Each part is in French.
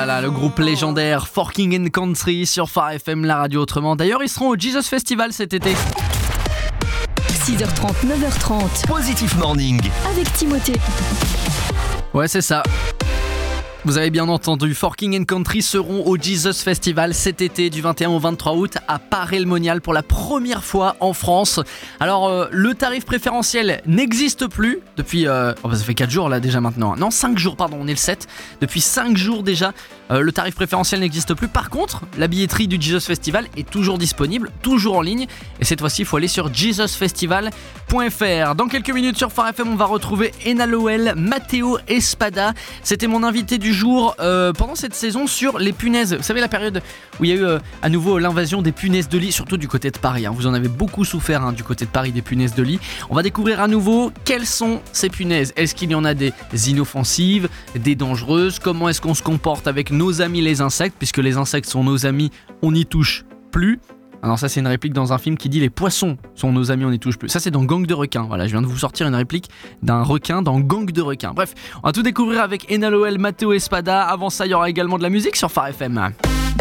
Voilà, le groupe légendaire For King and Country sur Phare FM, la radio autrement. D'ailleurs, ils seront au Jesus Festival cet été. 6h30, 9h30. Positive Morning. Avec Timothée. Ouais, c'est ça. Vous avez bien entendu, For King and Country seront au Jesus Festival cet été du 21 au 23 août à Paray-le-Monial pour la première fois en France. Alors, le tarif préférentiel n'existe plus depuis... ça fait 4 jours là déjà maintenant. Non, 5 jours, pardon, on est le 7. Depuis 5 jours déjà, le tarif préférentiel n'existe plus. Par contre, la billetterie du Jesus Festival est toujours disponible, toujours en ligne. Et cette fois-ci, il faut aller sur jesusfestival.fr. Dans quelques minutes sur Phare FM, on va retrouver Ena Lowell, Matteo Espada. C'était mon invité du jour pendant cette saison sur les punaises. Vous savez, la période où il y a eu à nouveau l'invasion des punaises de lit, surtout du côté de Paris. Vous en avez beaucoup souffert du côté de Paris, des punaises de lit. On va découvrir à nouveau quelles sont ces punaises. Est-ce qu'il y en a des inoffensives, des dangereuses? Comment est-ce qu'on se comporte avec nos amis les insectes? Puisque les insectes sont nos amis, on n'y touche plus. Alors ça, c'est une réplique dans un film qui dit les poissons sont nos amis, on n'y touche plus. Ça, c'est dans Gang de requins. Voilà, je viens de vous sortir une réplique d'un requin dans Gang de requins. Bref, on va tout découvrir avec Ena Lowell, Matteo Espada. Avant ça, il y aura également de la musique sur Phare FM.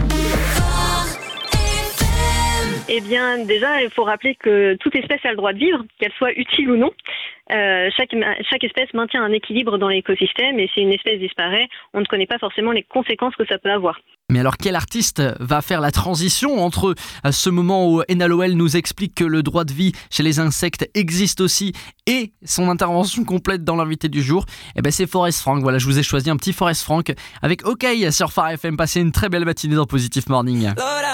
Eh bien, déjà, il faut rappeler que toute espèce a le droit de vivre, qu'elle soit utile ou non. Chaque espèce maintient un équilibre dans l'écosystème, et si une espèce disparaît, on ne connaît pas forcément les conséquences que ça peut avoir. Mais alors, quel artiste va faire la transition entre ce moment où Ena Lowell nous explique que le droit de vie chez les insectes existe aussi et son intervention complète dans l'invité du jour? Eh ben, c'est Forest Frank. Voilà, je vous ai choisi un petit Forest Frank avec OK sur Phare FM. Passez une très belle matinée dans Positive Morning.